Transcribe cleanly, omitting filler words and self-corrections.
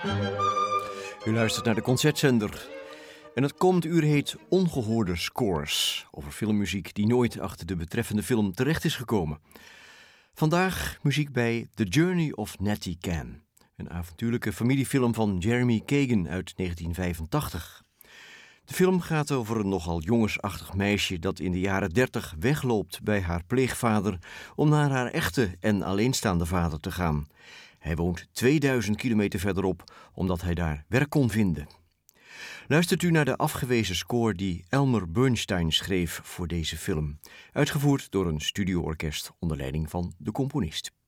U luistert naar de Concertzender. En het komend uur heet Ongehoorde Scores, over filmmuziek die nooit achter de betreffende film terecht is gekomen. Vandaag muziek bij The Journey of Natty Can, een avontuurlijke familiefilm van Jeremy Kagan uit 1985. De film gaat over een nogal jongensachtig meisje dat in de jaren 30 wegloopt bij haar pleegvader om naar haar echte en alleenstaande vader te gaan. Hij woont 2000 kilometer verderop, omdat hij daar werk kon vinden. Luistert u naar de afgewezen score die Elmer Bernstein schreef voor deze film, uitgevoerd door een studioorkest onder leiding van de componist.